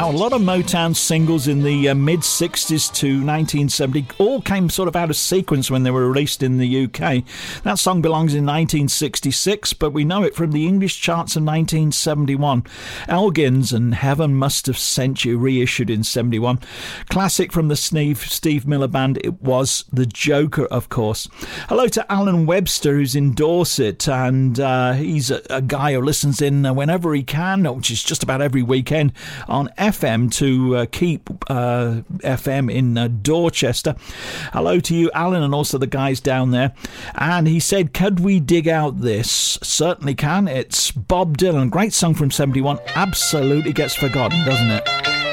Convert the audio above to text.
now. A lot of Motown singles in the mid-60s to 1970 all came sort of out of sequence when they were released in the UK. That song belongs in 1966, but we know it from the English charts of 1971. Elgins and Heaven Must Have Sent You, reissued in 71. Classic from the Steve Miller Band, it was The Joker, of course. Hello to Alan Webster, who's in Dorset, and he's a guy who listens in whenever he can, which is just about every weekend, on FM to Keep FM in Dorchester. Hello to you, Alan, and also the guys down there. And he said, could we dig out this? Certainly can. It's Bob Dylan. Great song from 71. Absolutely gets forgotten, doesn't it?